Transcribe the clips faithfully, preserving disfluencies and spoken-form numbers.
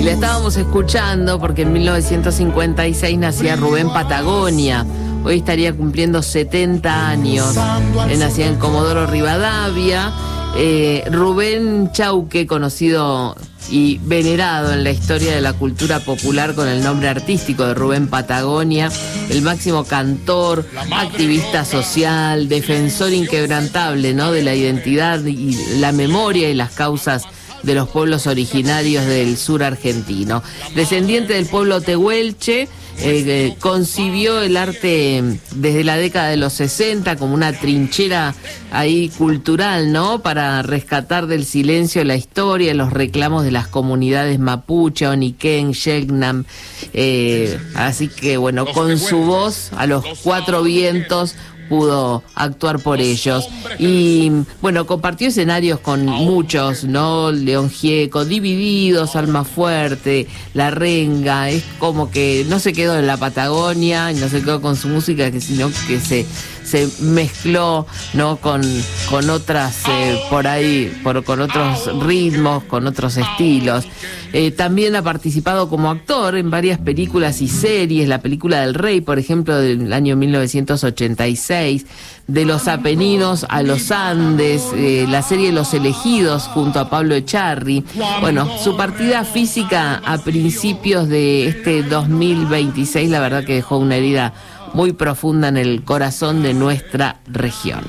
la estábamos escuchando porque en mil novecientos cincuenta y seis nacía Rubén Patagonia. Hoy estaría cumpliendo setenta años. Él nacía en Comodoro Rivadavia. Eh, Rubén Chauque, conocido y venerado en la historia de la cultura popular con el nombre artístico de Rubén Patagonia, el máximo cantor, activista social, defensor inquebrantable, ¿no?, de la identidad y la memoria y las causas de los pueblos originarios del sur argentino. Descendiente del pueblo tehuelche, eh, concibió el arte desde la década de los sesenta como una trinchera ahí cultural, ¿no?, para rescatar del silencio la historia, los reclamos de las comunidades mapuche, oniquén, Yelnam, eh, así que bueno, con su voz a los cuatro vientos pudo actuar por ellos. Y bueno, compartió escenarios con muchos, ¿no? León Gieco, Divididos, Almafuerte, La Renga. Es como que no se quedó en la Patagonia y no se quedó con su música, sino que se se mezcló, ¿no?, con, con otras, eh, por ahí, por, con otros ritmos, con otros estilos. Eh, también ha participado como actor en varias películas y series, la película del Rey, por ejemplo, del año mil novecientos ochenta y seis, de los Apeninos a los Andes, eh, la serie Los Elegidos junto a Pablo Echarri. Bueno, su partida física a principios de este dos mil veintiséis, la verdad que dejó una herida muy profunda en el corazón de nuestra región.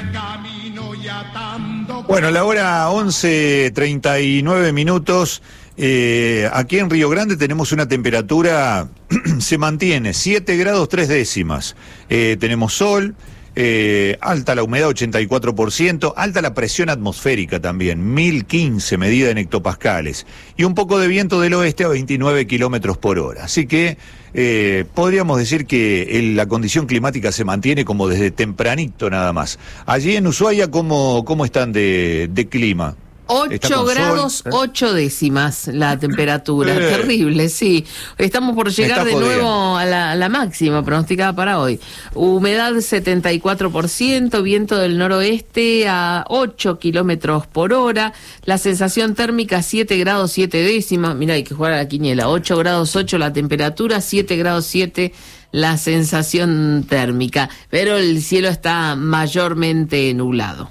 Bueno, la hora once treinta y nueve minutos. Eh, aquí en Río Grande tenemos una temperatura, se mantiene, siete grados tres décimas. Eh, tenemos sol, eh, alta la humedad, ochenta y cuatro por ciento, alta la presión atmosférica también, mil quince medida en hectopascales, y un poco de viento del oeste a veintinueve kilómetros por hora. Así que eh, podríamos decir que el, la condición climática se mantiene como desde tempranito nada más. Allí en Ushuaia, ¿cómo, cómo están de, de clima? ocho grados, ocho décimas la temperatura. Eh. Terrible, sí. Estamos por llegar de nuevo a la, a la máxima pronosticada para hoy. Humedad setenta y cuatro por ciento, viento del noroeste a ocho kilómetros por hora. La sensación térmica siete grados, siete décimas. Mirá, hay que jugar a la quiniela. ocho grados, ocho la temperatura, siete grados, siete la sensación térmica. Pero el cielo está mayormente nublado.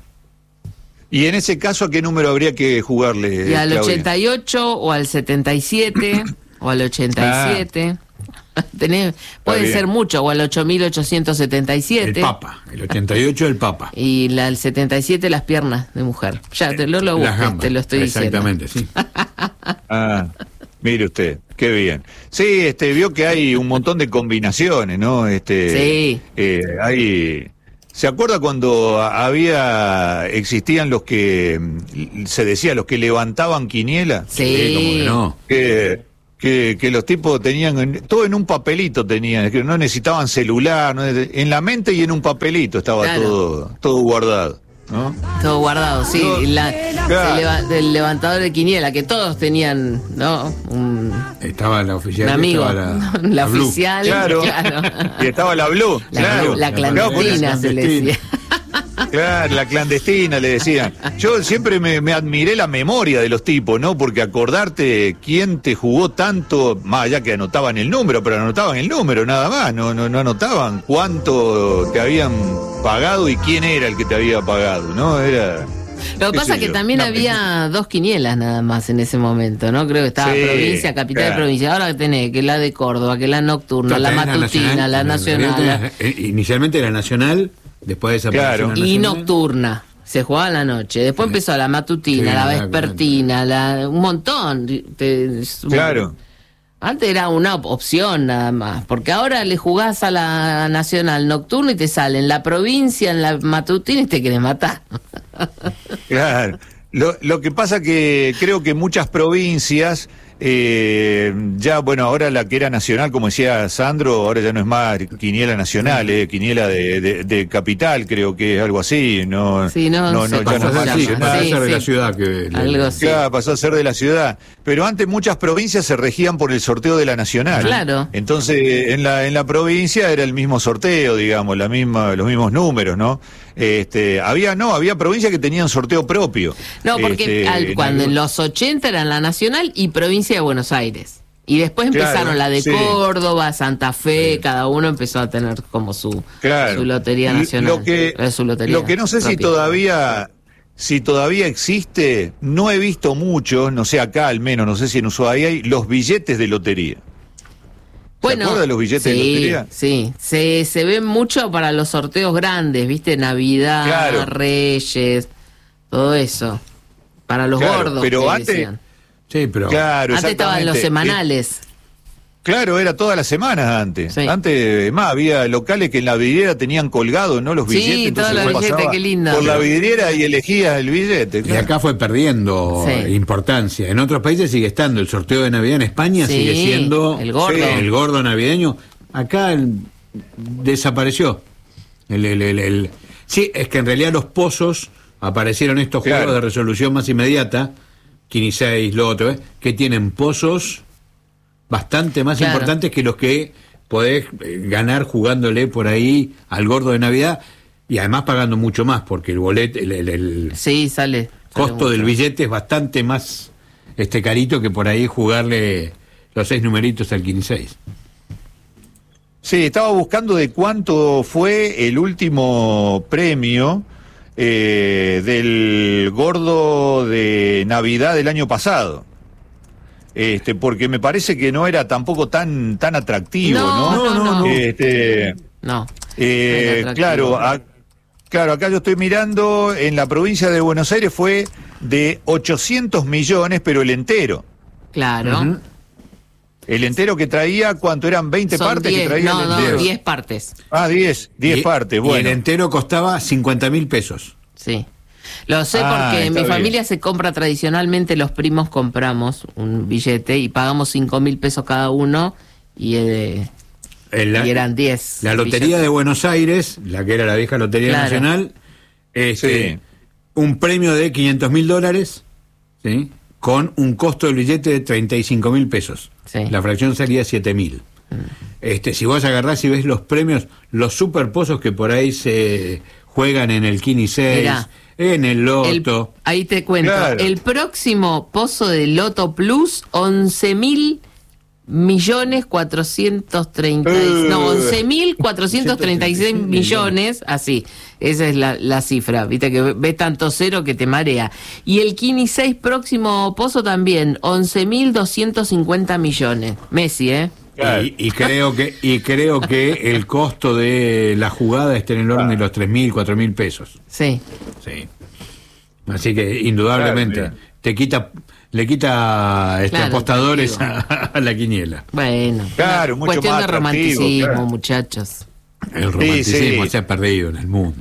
Y en ese caso, ¿a qué número habría que jugarle? Y al Claudia? ochenta y ocho o al setenta y siete o al ochenta y siete. Ah. Tenés, puede ser mucho, o al ocho mil ochocientos setenta y siete. El Papa, el ochenta y ocho el Papa. Y la, el setenta y siete las piernas de mujer. Ya, te lo, lo busqué, te lo estoy Exactamente, diciendo. Exactamente, sí. Ah, mire usted, qué bien. Sí, este, vio que hay un montón de combinaciones, ¿no? Este, sí. Eh, hay... ¿Se acuerda cuando había, existían los que, se decía, los que levantaban quiniela? Sí. Sí, ¿cómo que no? Que, que, que los tipos tenían, todo en un papelito tenían, que no necesitaban celular, no, en la mente y en un papelito estaba claro. todo, todo guardado, ¿no? Todo guardado, sí. No, la, claro. leva, el levantador de quiniela, que todos tenían, ¿no? Un, estaba la oficial. Un amigo, estaba la, la, la oficial. Claro. claro. Y estaba la Blue. La, claro. la clandestina, la se le decía. Claro, la clandestina le decían. Yo siempre me, me admiré la memoria de los tipos, ¿no? Porque acordarte quién te jugó tanto, más allá que anotaban el número, pero anotaban el número nada más, no, no, no anotaban cuánto te habían pagado y quién era el que te había pagado, ¿no? Era... Lo que pasa es que también no, había dos quinielas nada más en ese momento, ¿no? Creo que estaba sí, provincia, capital claro. de provincia. Ahora que tenés, que la de Córdoba, que la nocturna, la matutina, la nacional. La nacional la... Inicialmente era nacional, después desapareció claro. Y nocturna. Se jugaba a la noche. Después sí. empezó la matutina, sí, la vespertina, la, un montón. Te, claro. Antes era una opción nada más, porque ahora le jugás a la nacional nocturna y te sale en la provincia, en la matutina y te quieren matar. Claro. Lo, lo que pasa que creo que muchas provincias, eh, ya, bueno, ahora la que era nacional, como decía Sandro, ahora ya no es más quiniela nacional, eh, quiniela de, de, de capital, creo que es algo así, no, sí, no, no, no, ya no es más sí, nacional. Pasó a ser sí, de sí. la ciudad. Que algo así. Claro, pasó a ser de la ciudad. Pero antes muchas provincias se regían por el sorteo de la nacional. Claro. Entonces, en la, en la provincia era el mismo sorteo, digamos, la misma, los mismos números, ¿no? Este, había, no, había provincias que tenían sorteo propio. No, porque este, al, cuando en los ochenta eran la nacional y provincia provincia de Buenos Aires. Y después empezaron Claro, la de sí. Córdoba, Santa Fe, Sí. cada uno empezó a tener como su, Claro. su lotería Y nacional. Lo que, eh, su lotería lo que no sé si propia. todavía, si todavía existe, no he visto mucho, no sé acá al menos, no sé si en Ushuaia hay los billetes de lotería. ¿Se acuerda de los billetes sí, de lotería? Sí, se, se ven mucho para los sorteos grandes, ¿viste? Navidad, Claro. Reyes, todo eso. Para los Claro, gordos, pero que antes- decían. Sí, pero Claro, Antes estaban los exactamente. semanales. Eh, claro, era todas las semanas antes. Sí. Antes, más, había locales que en la vidriera tenían colgados, ¿no? Los Sí, billetes. todos entonces los vos billetes, pasabas qué lindo. Por la vidriera y elegías el billete. y claro. acá fue perdiendo Sí. importancia. En otros países sigue estando. El sorteo de Navidad en España Sí, sigue siendo el gordo. Sí, el gordo navideño. Acá el- desapareció. El, el- el- el- Sí, es que en realidad los pozos aparecieron estos Claro. juegos de resolución más inmediata, quince seis, lo otro, ¿eh? que tienen pozos bastante más Claro. importantes que los que podés eh, ganar jugándole por ahí al gordo de Navidad y además pagando mucho más porque el boleto, el, el- el Sí, sale. sale costo del mucho. billete es bastante más este carito que por ahí jugarle los seis numeritos al quince seis. Sí, estaba buscando de cuánto fue el último premio eh, del gordo de Navidad del año pasado. Este, porque me parece que no era tampoco tan tan atractivo, No, ¿no? no, no, no. Este, No. eh, no era atractivo. claro, a- claro, acá yo estoy mirando, en la provincia de Buenos Aires fue de ochocientos millones, pero el entero. Claro. Ujú. El entero que traía, ¿cuánto eran? veinte Son partes que diez, traía no, el no, entero. diez partes. Ah, diez, diez Y- partes, Y bueno. el entero costaba cincuenta mil pesos. Sí. Lo sé Ah, porque en está mi bien. familia se compra tradicionalmente, los primos compramos un billete y pagamos cinco mil pesos cada uno y, eh, El- la, y eran diez. la Lotería billetes. de Buenos Aires, la que era la vieja Lotería Claro. Nacional, este, Sí. un premio de quinientos mil dólares, ¿sí? Con un costo del billete de treinta y cinco mil pesos. Sí. La fracción salía siete mil. Este, si vos agarrás y ves los premios, los superpozos que por ahí se juegan en el quince seis, Mirá. en el El- Loto. ahí te cuento. Claro. El próximo pozo de Loto Plus, once mil millones cuatrocientos treinta Eh. no, once mil cuatrocientos treinta y seis millones, así, esa es la, la cifra, viste que ve tanto cero que te marea. Y el quince seis próximo pozo también, once mil doscientos cincuenta millones. Messi, ¿eh? Claro. Y, y creo que y creo que el costo de la jugada está en el orden de los tres mil, cuatro mil pesos. Sí. Sí. Así que indudablemente Claro, mira. te quita le quita este, Claro, apostadores a, atractivo. a la quiniela. Bueno, Claro, una mucho cuestión más de atractivo, romanticismo, claro. muchachos. El romanticismo sí. se ha perdido en el mundo.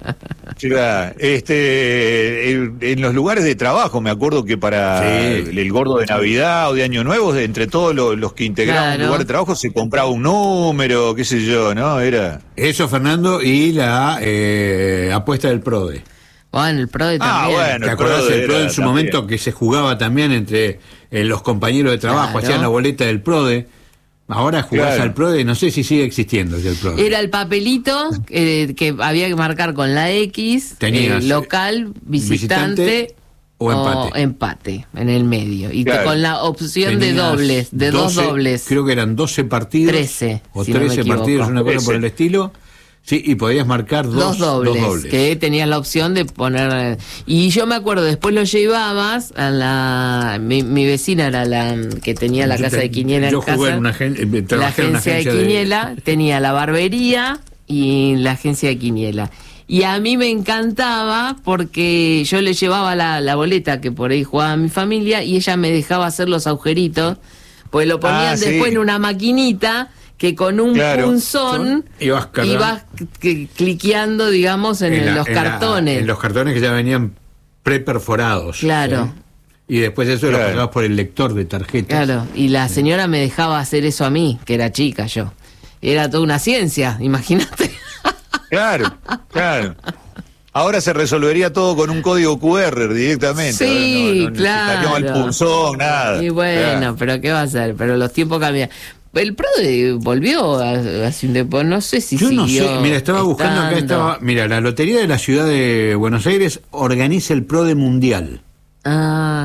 Claro, este, en, en los lugares de trabajo, me acuerdo que para Sí. el, el gordo de Navidad o de Año Nuevo, de- entre todos los, los que integraban Claro. un lugar de trabajo, se compraba un número, qué sé yo, ¿no? Era... Eso, Fernando, y la eh, apuesta del PRODE. Bueno, el PRODE Ah, también. bueno. ¿Te el acordás PRODE del PRODE era en su también. momento que se jugaba también entre eh, los compañeros de trabajo, Claro. hacían la boleta del PRODE? Ahora jugás Claro. al PRODE, no sé si sigue existiendo el PRODE. Era el papelito eh, que había que marcar con la X, Tenías, eh, local, visitante, visitante o empate. empate en el medio. Y te- Claro. con la opción de Tenías dobles, de dos doce, dobles. Creo que eran doce partidos. trece, O si no me trece equivoco. partidos, una cosa por trece. el estilo. Sí, y podías marcar dos, Dos dobles, dos dobles. que tenías la opción de poner. eh, Y yo me acuerdo, después lo llevabas a la. Mi, mi vecina era la que tenía la Yo casa te- de Quiniela yo en casa. jugué en una agen- eh, La trabajé en una agencia de agencia de- Quiniela tenía la barbería y la agencia de Quiniela. Y a mí me encantaba porque yo le llevaba la, la boleta que por ahí jugaba mi familia y ella me dejaba hacer los agujeritos, pues lo ponían Ah, sí. después en una maquinita que con un Claro. punzón Ibas cargando. ibas c- cliqueando, digamos, en, En la- los en la- cartones. en los cartones que ya venían preperforados. Claro. ¿sí? Y después eso lo Claro. pasabas por el lector de tarjetas. Claro, y la señora me dejaba hacer eso a mí, que era chica yo. Era toda una ciencia, imagínate. Claro, claro. Ahora se resolvería todo con un código cu erre directamente. Sí, no, no, no claro. necesitaríamos el punzón, nada. Y bueno, Claro. pero ¿qué va a hacer? Pero los tiempos cambian. El PRODE volvió a- hace un tiempo, no sé si Yo no sé, siguió mira, estaba buscando acá, estando. estaba, mira, la Lotería de la Ciudad de Buenos Aires organiza el PRODE Mundial. Ah,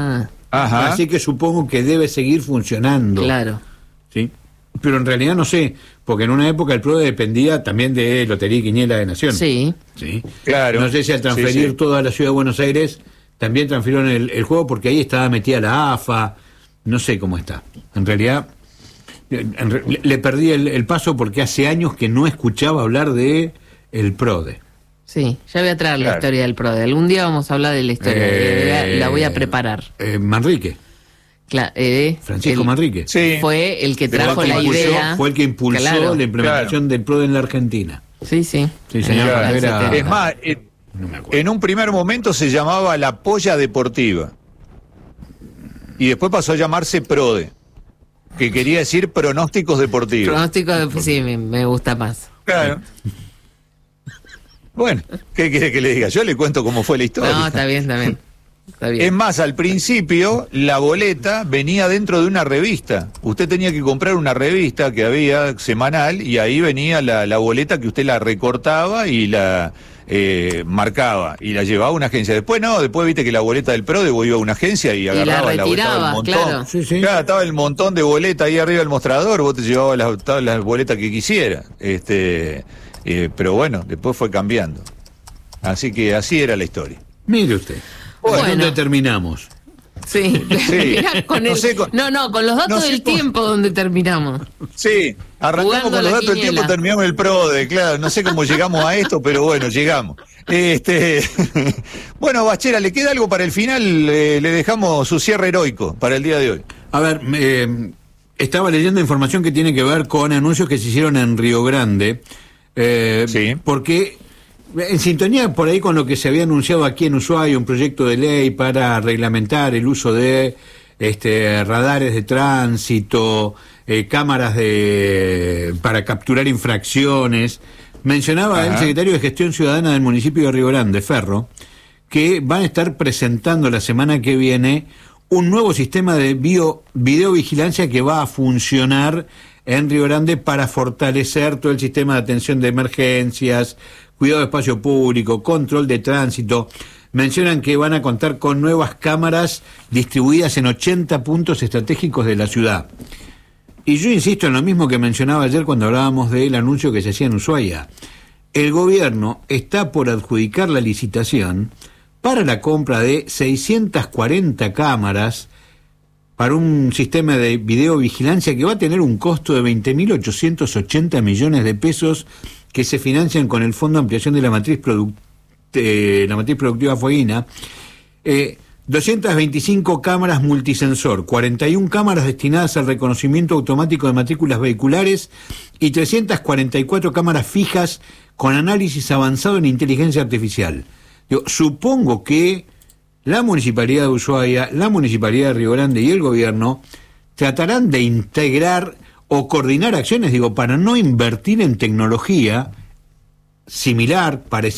Ajá. Así que supongo que debe seguir funcionando. Claro. ¿Sí? Pero en realidad no sé, porque en una época el PRODE dependía también de Lotería y Quiniela de Nación. Sí. ¿Sí? Claro. No sé si al transferir Sí, sí. todo a la Ciudad de Buenos Aires también transfirieron el, el juego, porque ahí estaba metida la A F A, no sé cómo está. En realidad en, en, le, le perdí el, el paso porque hace años que no escuchaba hablar de el PRODE. Sí, ya voy a traer la Claro. historia del PRODE. Algún día vamos a hablar de la historia. Eh, la voy a preparar. Eh, Manrique, Cla- eh, Francisco el- Manrique. Sí. Fue el que Fue el trajo que la impulsó- idea. Fue el que impulsó Claro. la implementación del PRODE en la Argentina. Sí, sí. Sí, señor, En la cuando era- setenta. Es más, en, No me acuerdo. en un primer momento se llamaba la Polla Deportiva. Y después pasó a llamarse PRODE, que quería decir pronósticos deportivos. Pronóstico, de- sí, me, me gusta más. Claro. Bueno, ¿qué quiere que le diga? Yo le cuento cómo fue la historia. No, está bien, está bien. Está bien. Es más, al principio la boleta venía dentro de una revista. Usted tenía que comprar una revista que había semanal y ahí venía la, la boleta que usted la recortaba y la eh, marcaba y la llevaba a una agencia. Después no, después viste que la boleta del PRODE vos iba a una agencia y la agarraba la, boleta retiraba, del montón. claro. Sí, sí. Claro, estaba el montón de boleta ahí arriba del mostrador, vos te llevabas las, todas las boletas que quisieras. Este, eh, pero bueno, después fue cambiando. Así que así era la historia. Mire usted. Bueno. ¿Dónde terminamos? Sí, Sí. Mirá, con No el- sé, con- no, no, con los datos no sé del con- tiempo donde terminamos. Sí, arrancamos Jugando con la los datos del quiniela. tiempo, terminamos el PRODE, claro, no sé cómo llegamos a esto, pero bueno, llegamos. Este, bueno, Bachera, ¿le queda algo para el final? Eh, le dejamos su cierre heroico para el día de hoy. A ver, eh, estaba leyendo información que tiene que ver con anuncios que se hicieron en Río Grande, eh, Sí. porque en sintonía por ahí con lo que se había anunciado aquí en Ushuaia, un proyecto de ley para reglamentar el uso de este, radares de tránsito, eh, cámaras de para capturar infracciones. Mencionaba Ajá. el secretario de Gestión Ciudadana del municipio de Río Grande, Ferro, que van a estar presentando la semana que viene un nuevo sistema de bio, videovigilancia que va a funcionar en Río Grande para fortalecer todo el sistema de atención de emergencias, cuidado de espacio público, control de tránsito. Mencionan que van a contar con nuevas cámaras distribuidas en ochenta puntos estratégicos de la ciudad. Y yo insisto en lo mismo que mencionaba ayer cuando hablábamos del anuncio que se hacía en Ushuaia. El gobierno está por adjudicar la licitación para la compra de seiscientas cuarenta cámaras para un sistema de videovigilancia que va a tener un costo de veinte mil ochocientos ochenta millones de pesos que se financian con el Fondo de Ampliación de la Matriz, Produc- eh, la matriz Productiva Fueguina. Eh, doscientas veinticinco cámaras multisensor, cuarenta y una cámaras destinadas al reconocimiento automático de matrículas vehiculares y trescientas cuarenta y cuatro cámaras fijas con análisis avanzado en inteligencia artificial. Yo supongo que la Municipalidad de Ushuaia, la Municipalidad de Río Grande y el Gobierno tratarán de integrar o coordinar acciones, digo, para no invertir en tecnología similar, parecida,